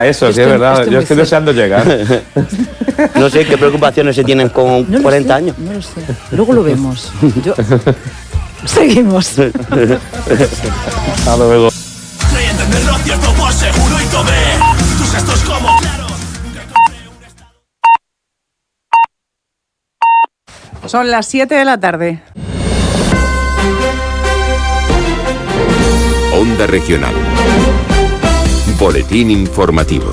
Eso, sí es verdad, yo estoy deseando llegar. No sé qué preocupaciones se tienen con 40 años. No lo sé, luego lo vemos. Seguimos. Hasta luego. Son las 7 de la tarde. Onda Regional. Boletín informativo.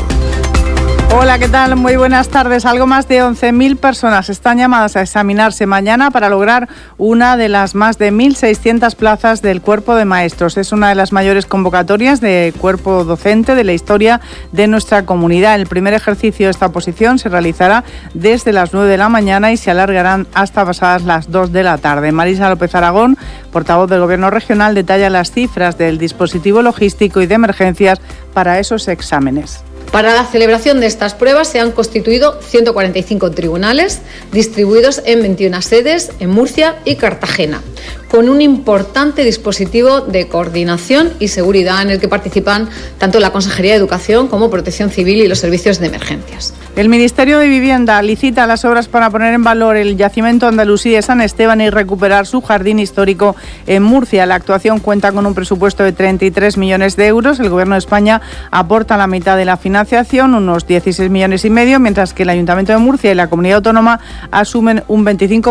Hola, ¿qué tal? Muy buenas tardes. Algo más de 11.000 personas están llamadas a examinarse mañana para lograr una de las más de 1.600 plazas del Cuerpo de Maestros. Es una de las mayores convocatorias de cuerpo docente de la historia de nuestra comunidad. El primer ejercicio de esta oposición se realizará desde las 9 de la mañana y se alargarán hasta pasadas las 2 de la tarde. Marisa López Aragón, portavoz del Gobierno regional, detalla las cifras del dispositivo logístico y de emergencias para esos exámenes. Para la celebración de estas pruebas se han constituido 145 tribunales distribuidos en 21 sedes en Murcia y Cartagena, con un importante dispositivo de coordinación y seguridad en el que participan tanto la Consejería de Educación como Protección Civil y los servicios de emergencias. El Ministerio de Vivienda licita las obras para poner en valor el yacimiento andalusí de San Esteban y recuperar su jardín histórico en Murcia. La actuación cuenta con un presupuesto de 33 millones de euros. El Gobierno de España aporta la mitad de la financiación, unos 16,5 millones, mientras que el Ayuntamiento de Murcia y la Comunidad Autónoma asumen un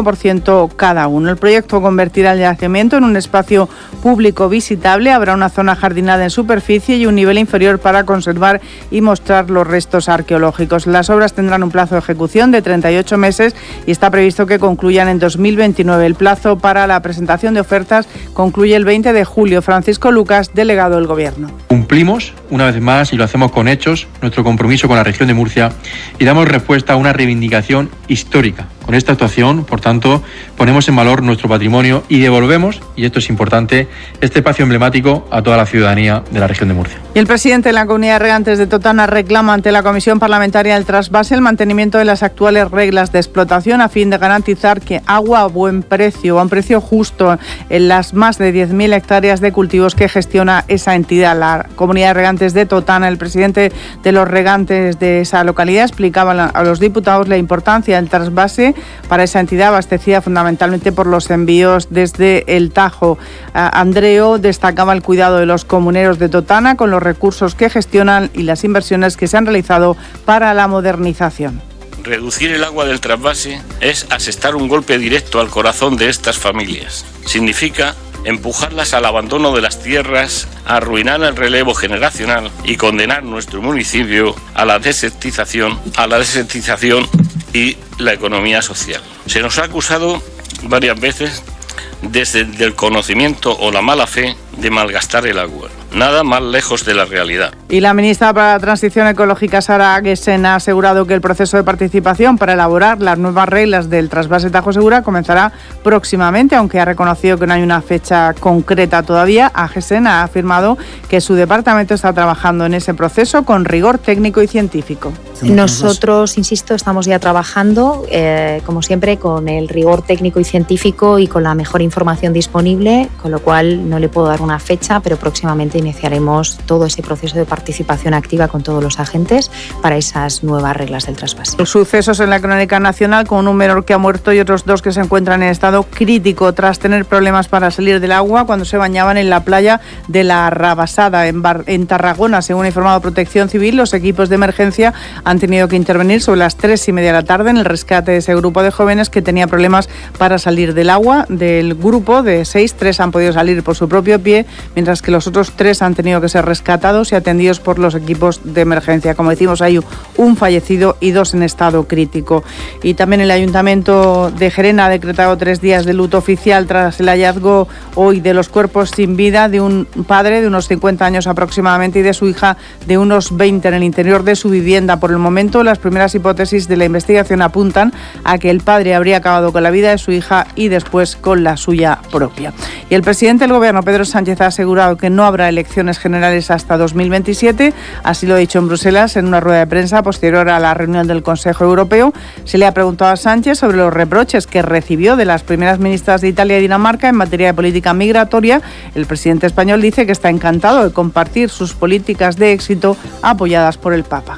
25% cada uno. El proyecto convertirá el yacimiento en un espacio público visitable. Habrá una zona jardinada en superficie y un nivel inferior para conservar y mostrar los restos arqueológicos. Las obras tendrán un plazo de ejecución de 38 meses y está previsto que concluyan en 2029. El plazo para la presentación de ofertas concluye el 20 de julio. Francisco Lucas, delegado del Gobierno. Cumplimos, una vez más, y lo hacemos con hechos, nuestro compromiso con la región de Murcia y damos respuesta a una reivindicación histórica. Con esta actuación, por tanto, ponemos en valor nuestro patrimonio y devolvemos, y esto es importante, este espacio emblemático a toda la ciudadanía de la región de Murcia. Y el presidente de la Comunidad de Regantes de Totana reclama ante la Comisión Parlamentaria del Trasvase el mantenimiento de las actuales reglas de explotación a fin de garantizar que agua a buen precio, a un precio justo en las más de 10.000 hectáreas de cultivos que gestiona esa entidad. La Comunidad de Regantes de Totana, el presidente de los regantes de esa localidad, explicaba a los diputados la importancia del trasvase para esa entidad abastecida fundamentalmente por los envíos desde el Tajo. Andreu destacaba el cuidado de los comuneros de Totana con los recursos que gestionan y las inversiones que se han realizado para la modernización. Reducir el agua del trasvase es asestar un golpe directo al corazón de estas familias. Significa empujarlas al abandono de las tierras, arruinar el relevo generacional y condenar nuestro municipio a la desertización y la economía social. Se nos ha acusado varias veces desde el conocimiento o la mala fe de malgastar el agua. Nada más lejos de la realidad. Y la ministra para la Transición Ecológica, Sara Aguesen, ha asegurado que el proceso de participación para elaborar las nuevas reglas del trasvase Tajo Segura comenzará próximamente, aunque ha reconocido que no hay una fecha concreta todavía. Aguesen ha afirmado que su departamento está trabajando en ese proceso con rigor técnico y científico. Nosotros, insisto, estamos ya trabajando, como siempre, con el rigor técnico y científico y con la mejor información disponible, con lo cual no le puedo dar una fecha, pero próximamente iniciaremos todo ese proceso de participación activa con todos los agentes para esas nuevas reglas del trasvase. Los sucesos en la crónica nacional, con un menor que ha muerto y otros 2 que se encuentran en estado crítico tras tener problemas para salir del agua cuando se bañaban en la playa de la Rabasada, en Tarragona. Según ha informado Protección Civil, los equipos de emergencia han tenido que intervenir sobre las 3:30 de la tarde en el rescate de ese grupo de jóvenes que tenía problemas para salir del agua. Del grupo de 6, 3 han podido salir por su propio pie, mientras que los otros 3 han tenido que ser rescatados y atendidos por los equipos de emergencia. Como decimos, hay un fallecido y 2 en estado crítico. Y también el Ayuntamiento de Gerena ha decretado 3 días de luto oficial tras el hallazgo hoy de los cuerpos sin vida de un padre de unos 50 años aproximadamente y de su hija de unos 20 en el interior de su vivienda. Por el momento, las primeras hipótesis de la investigación apuntan a que el padre habría acabado con la vida de su hija y después con la suya propia. Y el presidente del Gobierno, Pedro Sánchez, ha asegurado que no habrá elecciones generales hasta 2027. Así lo ha dicho en Bruselas en una rueda de prensa posterior a la reunión del Consejo Europeo. Se le ha preguntado a Sánchez sobre los reproches que recibió de las primeras ministras de Italia y Dinamarca en materia de política migratoria. El presidente español dice que está encantado de compartir sus políticas de éxito apoyadas por el Papa.